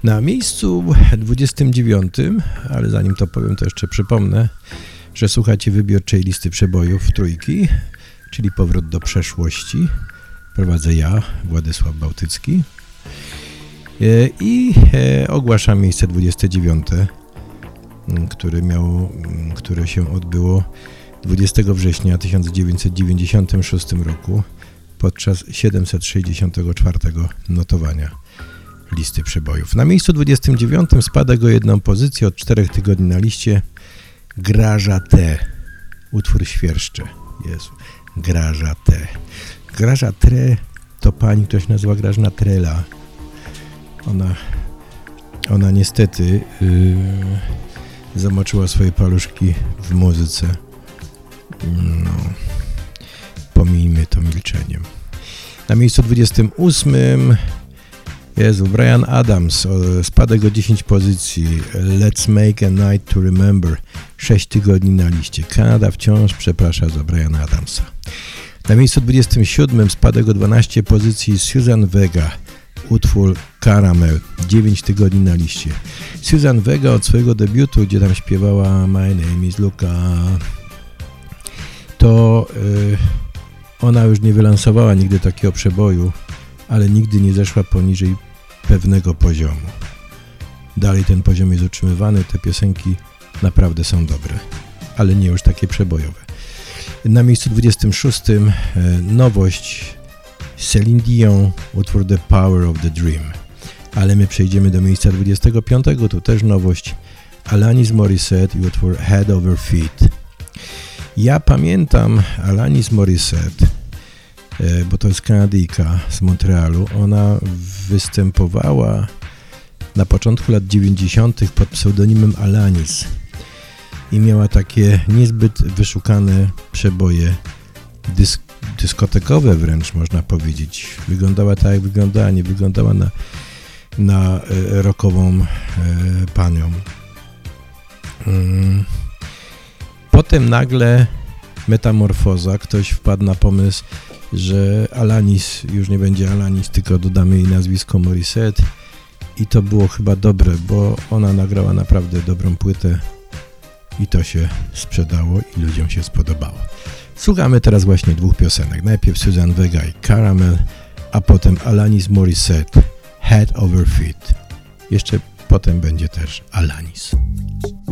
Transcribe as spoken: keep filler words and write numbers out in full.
Na miejscu dwudziestym dziewiątym, ale zanim to powiem, to jeszcze przypomnę, że słuchacie wybiórczej listy przebojów trójki, czyli Powrót do przeszłości. Prowadzę ja, Władysław Bałtycki. I ogłaszam miejsce dwudzieste dziewiąte, które, miało, które się odbyło dwudziestego września tysiąc dziewięćset dziewięćdziesiątego szóstego roku podczas siedemset sześćdziesiątego czwartego notowania listy przebojów. Na miejscu dwudziestym dziewiątym spada go jedną pozycję od czterech tygodni na liście Graża T. Utwór Świerszcze. Jezu, Graża T. Graża Tre to pani, która się nazywa Grażyna Trela. Ona, ona niestety yy, zamoczyła swoje paluszki w muzyce. No, pomijmy to milczeniem. Na miejscu dwudziestym ósmym Jezu, Bryan Adams, spadek o dziesięć pozycji. Let's make a night to remember. sześć tygodni na liście. Kanada wciąż przeprasza za Bryana Adamsa. Na miejscu dwudziestym siódmym spadek o dwanaście pozycji. Suzanne Vega, utwór Caramel. dziewięć tygodni na liście. Suzanne Vega od swojego debiutu, gdzie tam śpiewała My name is Luca, to yy, ona już nie wylansowała nigdy takiego przeboju, ale nigdy nie zeszła poniżej pewnego poziomu. Dalej ten poziom jest utrzymywany, te piosenki naprawdę są dobre, ale nie już takie przebojowe. Na miejscu dwudziestym szóstym e, nowość Celine Dion, utwór The Power of the Dream. Ale my przejdziemy do miejsca dwudziestego piątego, tu też nowość Alanis Morissette i utwór Head Over Feet. Ja pamiętam Alanis Morissette, bo to jest Kanadyjka z Montrealu. Ona występowała na początku lat dziewięćdziesiątych pod pseudonimem Alanis i miała takie niezbyt wyszukane przeboje dysk dyskotekowe wręcz, można powiedzieć. Wyglądała tak, jak wyglądała, nie wyglądała na, na e, rockową e, panią. Mm. Potem nagle metamorfoza, ktoś wpadł na pomysł, że Alanis już nie będzie Alanis, tylko dodamy jej nazwisko Morissette i to było chyba dobre, bo ona nagrała naprawdę dobrą płytę i to się sprzedało i ludziom się spodobało. Słuchamy teraz właśnie dwóch piosenek. Najpierw Suzanne Vega i Caramel, a potem Alanis Morissette, Head Over Feet. Jeszcze potem będzie też Alanis.